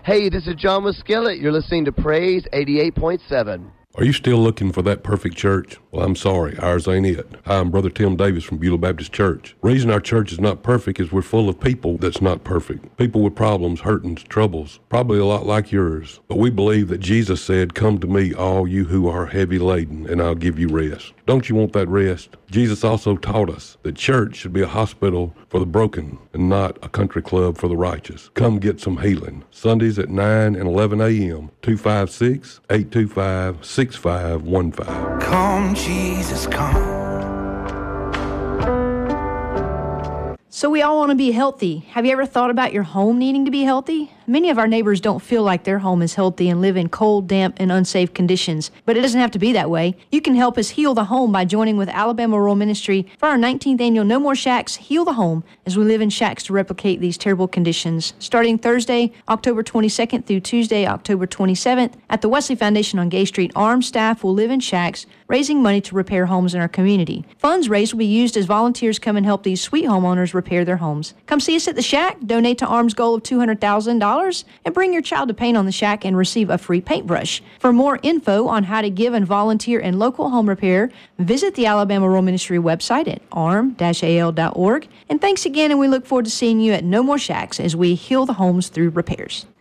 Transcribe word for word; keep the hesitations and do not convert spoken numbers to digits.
Hey, this is John Muskillett. You're listening to Praise eighty-eight point seven. Are you still looking for that perfect church? Well, I'm sorry, ours ain't it. Hi, I'm Brother Tim Davis from Beulah Baptist Church. The reason our church is not perfect is we're full of people that's not perfect. People with problems, hurtings, troubles, probably a lot like yours. But we believe that Jesus said, "Come to me, all you who are heavy laden, and I'll give you rest." Don't you want that rest? Jesus also taught us that church should be a hospital for the broken and not a country club for the righteous. Come get some healing. Sundays at nine and eleven a.m. two five six, eight two five, six five one five. Come, Jesus, come. So we all want to be healthy. Have you ever thought about your home needing to be healthy? Many of our neighbors don't feel like their home is healthy and live in cold, damp, and unsafe conditions. But it doesn't have to be that way. You can help us heal the home by joining with Alabama Rural Ministry for our nineteenth annual No More Shacks, Heal the Home, as we live in shacks to replicate these terrible conditions. Starting Thursday, October twenty-second through Tuesday, October twenty-seventh, at the Wesley Foundation on Gay Street, armed staff will live in shacks, raising money to repair homes in our community. Funds raised will be used as volunteers come and help these sweet homeowners repair their homes. Come see us at the shack, donate to ARM's goal of two hundred thousand dollars, and bring your child to paint on the shack and receive a free paintbrush. For more info on how to give and volunteer in local home repair, visit the Alabama Rural Ministry website at arm dash a l dot org. And thanks again, and we look forward to seeing you at No More Shacks as we heal the homes through repairs.